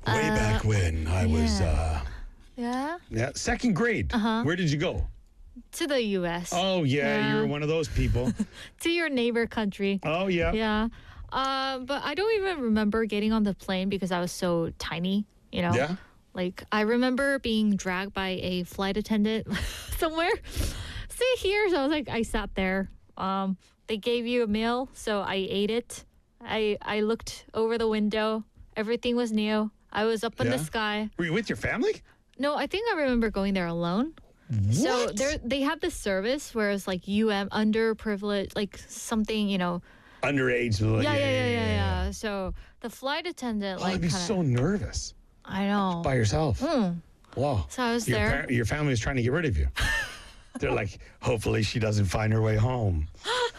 Way back when I was, Yeah. second grade. Where did you go? To the U.S. Oh, yeah, Yeah. you were one of those people. To your neighbor country. Oh, yeah. Yeah. But I don't even remember getting on the plane because I was so tiny, you know? Yeah? Like, I remember being dragged by a flight attendant somewhere. Sit here. So I was like, I sat there. They gave you a meal, so I ate it. I looked over the window. Everything was new. I was up in the Yeah? sky. Were you with your family? No, I think I remember going there alone. So What? they have this service where it's like underprivileged, like something, you know. Underage. Like, Yeah. So the flight attendant, Oh, like, I'd be kinda, so nervous I know. by yourself. Wow. So I was your there. Your family is trying to get rid of you. They're like, hopefully she doesn't find her way home.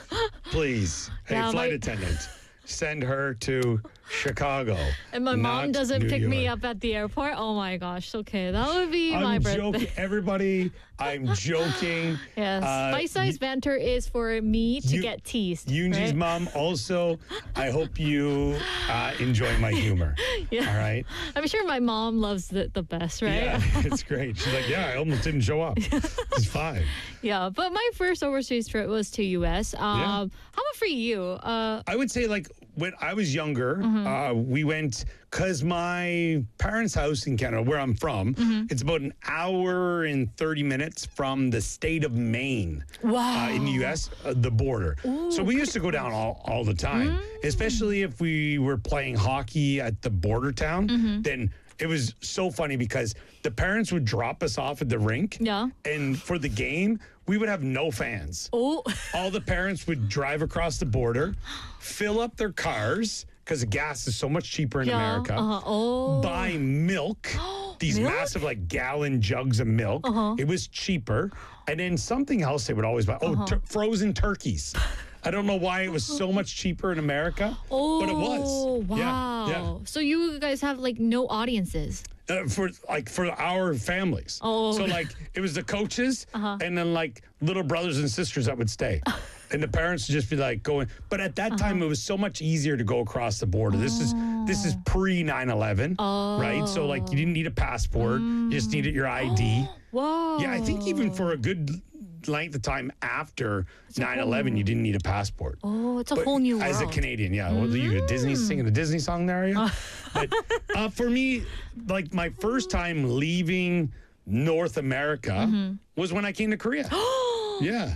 Please. Hey, Yeah, flight my- attendant, send her to Chicago. And my mom not doesn't New pick me York. up at the airport. Oh my gosh. Okay, that would be my I'm birthday. joking. Everybody, I'm joking. Yes. Bite-sized banter is for me to you- get teased. Yunji's right? mom also, I hope you enjoy my humor. Yeah. All right? I'm sure my mom loves it the best, right? Yeah, it's great. She's like, yeah, I almost didn't show up. It's fine. Yeah, but my first overseas trip was to U.S. How about for you? I would say, like, when I was younger, we went, because my parents' house in Canada, where I'm from, it's about an hour and 30 minutes from the state of Maine. Wow. In the U.S., the border. So we used to go down all the time, especially if we were playing hockey at the border town. Then it was so funny because the parents would drop us off at the rink. Yeah. And for the game, we would have no fans. Oh, All the parents would drive across the border, fill up their cars because gas is so much cheaper in yeah. America. Oh. Buy milk, these Milk? massive like gallon jugs of milk. It was cheaper, and then something else they would always buy. Oh, frozen turkeys. I don't know why it was so much cheaper in America, Oh, but it was. wow. Yeah. So you guys have like no audiences. For our families. Oh. So like it was the coaches and then like little brothers and sisters that would stay. And the parents would just be like going, but at that time it was so much easier to go across the border. This is pre 9/11, right? So like you didn't need a passport, you just needed your ID. Whoa. Yeah, I think even for a good length of time after 9/11, you didn't need a passport. Oh, it's a whole new world. As a Canadian, yeah. Well, you a Disney singing a Disney song there, are you? But for me, like my first time leaving North America was when I came to Korea. Yeah.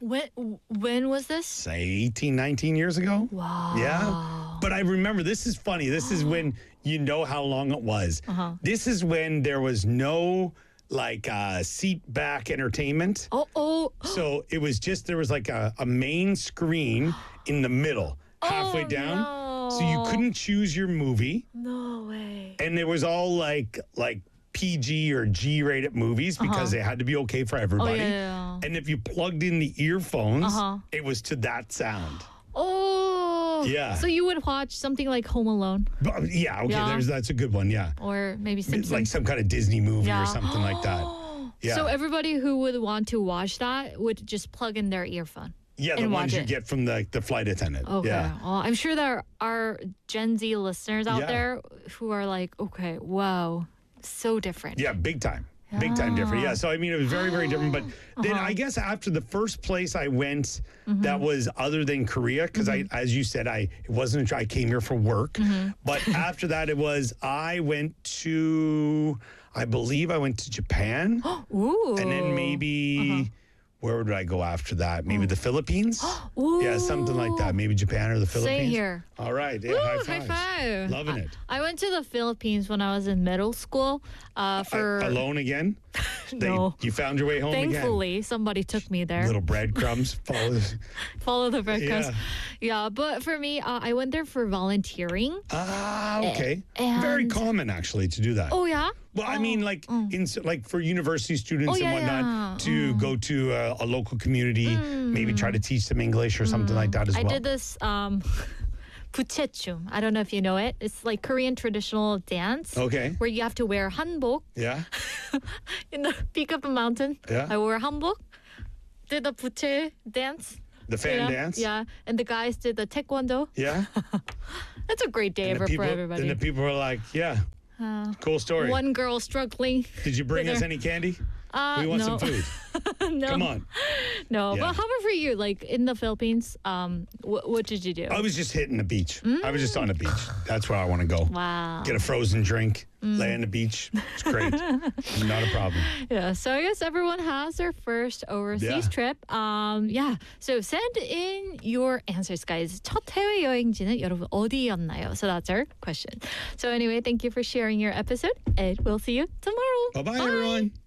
When was this? Say 18, 19 years ago. Wow. Yeah. But I remember, this is funny. This is when you know how long it was. This is when there was no like seat back entertainment. Oh. So it was just, there was like a main screen in the middle, halfway down. no. So you couldn't choose your movie. No way. And it was all like PG or G-rated movies because they had to be okay for everybody. yeah. And if you plugged in the earphones, Uh-huh. it was to that sound. Oh. Yeah. So you would watch something like Home Alone But, yeah, okay, Yeah. that's a good one, yeah. or maybe It's Simpsons. like some kind of Disney movie Yeah. or something like that. Yeah. So everybody who would want to watch that would just plug in their earphone. Yeah, the and ones watch you it. get from the flight attendant. Okay. Yeah. Oh, I'm sure there are Gen Z listeners out Yeah. there who are like, okay, wow, so different. Yeah, big time. Big time different. Yeah. So I mean, it was very, very different. But then I guess after the first place I went that was other than Korea, because I, as you said, I came here for work. But after that, I believe I went to Japan. Ooh. And then maybe, where would I go after that? Maybe the Philippines? Yeah, something like that. Maybe Japan or the Philippines. Same here. All right. Yeah, Woo, high high fives. five. Loving it. I went to the Philippines when I was in middle school for Alone again? No. You found your way home again? Thankfully, somebody took me there. Little breadcrumbs. Follow the breadcrumbs. Yeah. Yeah, but for me, I went there for volunteering. Okay. And- Very common, actually, to do that. Oh yeah. Well, I mean, like like for university students Oh, and yeah, whatnot, yeah. to go to a local community, maybe try to teach them English or something like that as I well. did this 부채춤. I don't know if you know it. It's like Korean traditional dance. Okay. Where you have to wear hanbok Yeah. in the peak of the mountain. Yeah. I wore hanbok. Did the 부채 dance. The fan you know? dance. Yeah, and the guys did the taekwondo. Yeah. That's a great day And ever the people, for everybody. And the people were like, yeah. Cool story. One girl struggling. Did you bring us her- any candy? We want no. some food. No. Come on. No. Yeah. But how about for you? Like in the Philippines, what did you do? I was just hitting the beach. I was just on the beach. That's where I want to go. Wow. Get a frozen drink, lay on the beach. It's great. Not a problem. Yeah, so I guess everyone has their first overseas Yeah. trip. Yeah, so send in your answers, guys. 첫 해외 여행지는 여러분 어디였나요? So that's our question. So anyway, thank you for sharing your episode, and we'll see you tomorrow. Bye-bye, everyone.